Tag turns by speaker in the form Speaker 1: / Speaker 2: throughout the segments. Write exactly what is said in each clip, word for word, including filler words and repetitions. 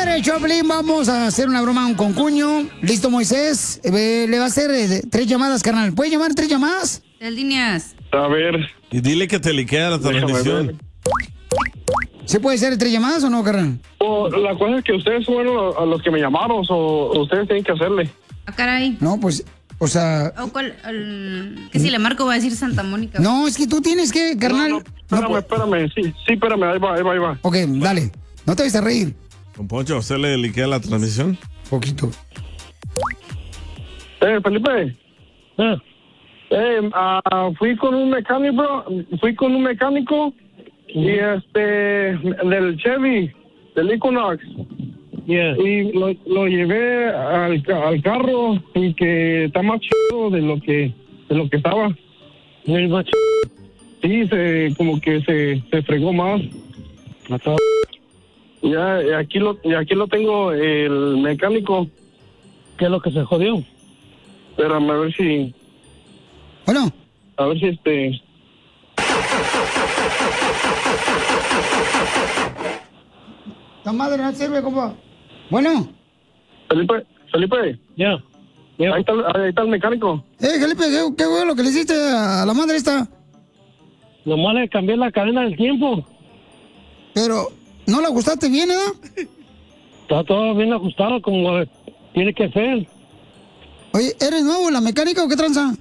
Speaker 1: de Choplin, vamos a hacer una broma a un concuño. ¿Listo, Moisés? Eh, le va a hacer eh, tres llamadas, carnal. ¿Puede llamar tres llamadas?
Speaker 2: Tres líneas.
Speaker 3: A ver.
Speaker 4: Y dile que te liquea la transmisión.
Speaker 1: ¿Se puede hacer tres llamadas o no, carnal?
Speaker 3: O, la cosa es que ustedes fueron a los que me llamaron, o, o ustedes tienen que hacerle.
Speaker 2: Ah, caray.
Speaker 1: No, pues, o sea...
Speaker 2: ¿O cuál, el, que si le marco va a decir Santa Mónica?
Speaker 1: No, es que tú tienes que, carnal...
Speaker 3: No, no, espérame, no, espérame, sí, sí, espérame, ahí va, ahí va, ahí va.
Speaker 1: Ok, dale, no te vayas a reír.
Speaker 4: Don Poncho, ¿usted le liquea la transmisión?
Speaker 1: Poquito.
Speaker 3: Eh, Felipe.
Speaker 5: Ah.
Speaker 3: Eh, uh, fui con un mecánico, fui con un mecánico y este, del Chevy, del Equinox.
Speaker 5: Yeah.
Speaker 3: Y lo, lo llevé al, al carro y que está más chido de lo que de lo que estaba.
Speaker 5: ¿El más
Speaker 3: Sí, se, como que se, se fregó más. Ya, y aquí lo, y aquí lo tengo el mecánico.
Speaker 5: ¿Qué es lo que se jodió?
Speaker 3: Espérame a ver si,
Speaker 1: Bueno,
Speaker 3: a ver si este.
Speaker 1: la madre no sirve, compa. Bueno,
Speaker 3: Felipe, Felipe,
Speaker 5: Ya. Ya.
Speaker 3: ahí está, ahí está el mecánico.
Speaker 1: eh, Felipe, ¿qué, qué fue lo que le hiciste a la madre esta?
Speaker 5: Nomás le cambié la cadena del tiempo.
Speaker 1: Pero, ¿no la ajustaste bien, eh?
Speaker 5: Está todo bien ajustado como tiene que ser.
Speaker 1: Oye, ¿eres nuevo en la mecánica o qué tranza?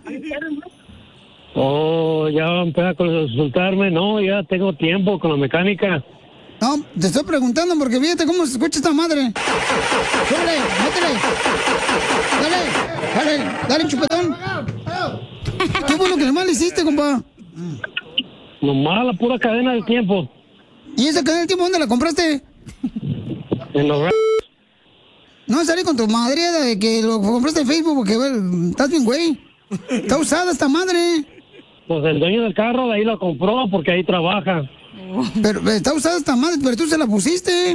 Speaker 5: Oh, ya va a empezar a consultarme. No, ya tengo tiempo con la mecánica.
Speaker 1: No, te estoy preguntando porque fíjate cómo se escucha esta madre. ¡Súbele, métele! ¡Dale, dale, dale, chupetón! ¿Qué fue lo que mal hiciste, compa?
Speaker 5: Nomás la pura cadena del tiempo.
Speaker 1: ¿Y esa cadena del tiempo dónde la compraste?
Speaker 5: En los...
Speaker 1: No, salí con tu madre de que lo compraste en Facebook porque bueno, estás bien, güey. Está usada esta madre.
Speaker 5: Pues el dueño del carro de ahí lo compró porque ahí trabaja.
Speaker 1: Pero está usada esta madre, pero tú se la pusiste.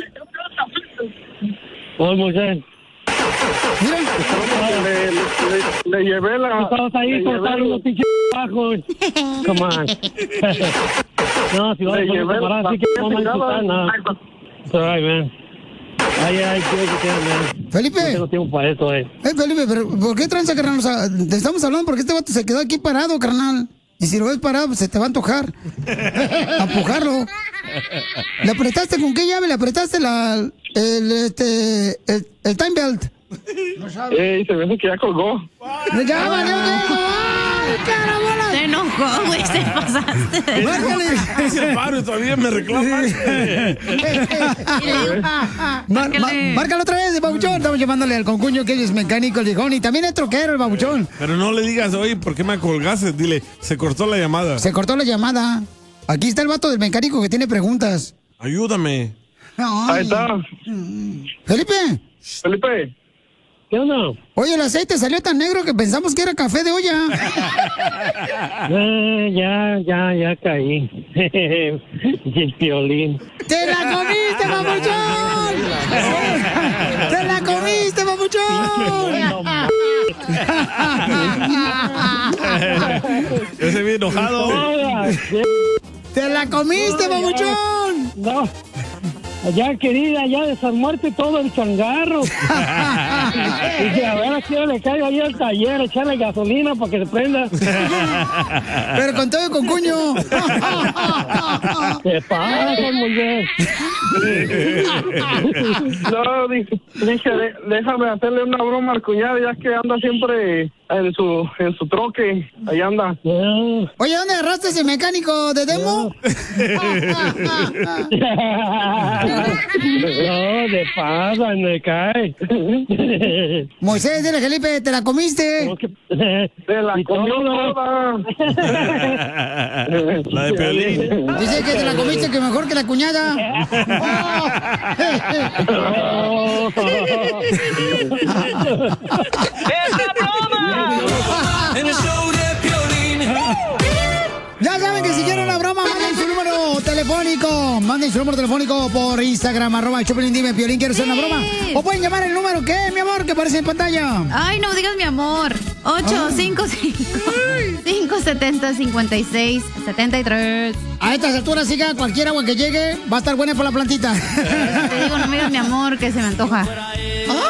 Speaker 5: Oh, Moisés.
Speaker 1: Mira.
Speaker 3: Le, le, le llevé la.
Speaker 5: Estabas ahí cortando unos pinches bajos. Come on. No, si vas a
Speaker 3: Le
Speaker 5: poner
Speaker 3: llevé
Speaker 5: camarada,
Speaker 3: la-
Speaker 5: así que no me
Speaker 3: la-
Speaker 5: nada. It's all right, man. Ay, ay, quiero que quede, man.
Speaker 1: Felipe.
Speaker 5: No tengo tiempo para eso, eh.
Speaker 1: Eh, Felipe, pero ¿por qué tranza, carnal? O sea, te estamos hablando porque este vato se quedó aquí parado, carnal. Y si lo ves parado, pues, se te va a antojar. A empujarlo. ¿Le apretaste con qué llave? ¿Le apretaste la, el, este, el, el time belt?
Speaker 3: No sabes. Eh, se ve que ya colgó.
Speaker 1: ¡Ya valió, ¡ay, carabola!
Speaker 2: Se enojó, güey, se pasaste.
Speaker 1: ¡Márcale!
Speaker 4: Ese paro todavía me reclama.
Speaker 1: Mar- ma- Márcalo otra vez, babuchón. Estamos llamándole al concuño que él es mecánico, el viejón. Y también es troquero, el babuchón.
Speaker 4: Pero no le digas, oye, ¿por qué me colgaste? Dile, se cortó la llamada.
Speaker 1: Se cortó la llamada. Aquí está el vato del mecánico que tiene preguntas.
Speaker 4: Ayúdame.
Speaker 1: Ay.
Speaker 3: Ahí está.
Speaker 1: Felipe.
Speaker 3: Felipe.
Speaker 5: ¿Qué onda?
Speaker 1: Oye, el aceite salió tan negro que pensamos que era café de olla.
Speaker 5: Eh, ya, ya, ya caí. Y el Piolín.
Speaker 1: ¡Te la comiste, papuchón! ¡Te la comiste, papuchón!
Speaker 4: Ese bien enojado.
Speaker 1: ¡Te la comiste, papuchón!
Speaker 5: No. Ya, querida, ya desarmarte todo el changarro. Dice, a ver, aquí le caigo ahí al taller, echarle gasolina para que se prenda.
Speaker 1: Pero con todo el concuño.
Speaker 5: ¿Qué pasa, mujer?
Speaker 3: No, dije, dije de- déjame hacerle una broma al cuñado, ya que anda siempre en su en su troque. Ahí anda.
Speaker 1: Oye, ¿dónde agarraste ese mecánico de demo?
Speaker 5: No, de pasa, me cae.
Speaker 1: Moisés, dile, Felipe, ¿te la comiste?
Speaker 3: Se la comió toda.
Speaker 4: La de Piolín.
Speaker 1: Dice que te la comiste, que mejor que la cuñada.
Speaker 6: En el show de Piolín.
Speaker 1: Ya saben que si quieren una broma, manden su número telefónico. Manden su número telefónico por Instagram, arroba el Choplin, dime, Piolín, ¿quieres hacer una broma? O pueden llamar el número, ¿qué, mi amor? Que aparece en pantalla.
Speaker 2: Ay, no digas mi amor. ocho cinco cinco, cinco siete cero, cinco seis siete tres.
Speaker 1: A estas alturas, siga cualquier agua que llegue, va a estar buena por la plantita.
Speaker 2: Te digo, no me digas mi amor, que se me antoja.